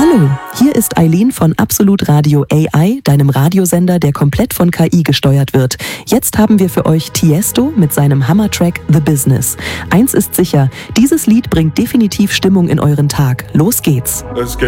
Hallo, hier ist Eileen von Absolut Radio AI, deinem Radiosender, der komplett von KI gesteuert wird. Jetzt haben wir für euch Tiesto mit seinem Hammertrack The Business. Eins ist sicher, dieses Lied bringt definitiv Stimmung in euren Tag. Los geht's!